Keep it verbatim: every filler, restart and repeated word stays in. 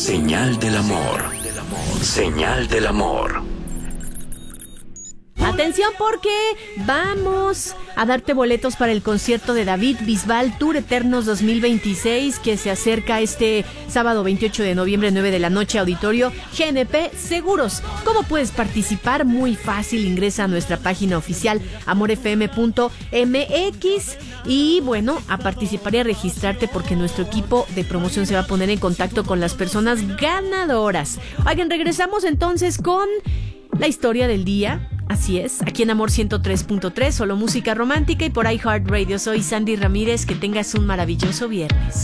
Señal del amor. Señal del amor. Atención porque vamos a darte boletos para el concierto de David Bisbal Tour Eternos dos mil veintiséis que se acerca este sábado veintiocho de noviembre, nueve de la noche, auditorio G N P Seguros. ¿Cómo puedes participar? Muy fácil, ingresa a nuestra página oficial amor f m punto m x y bueno, a participar y a registrarte porque nuestro equipo de promoción se va a poner en contacto con las personas ganadoras. Oigan, regresamos entonces con la historia del día. Así es, aquí en Amor ciento tres punto tres, solo música romántica y por iHeartRadio. Soy Sandy Ramírez, que tengas un maravilloso viernes.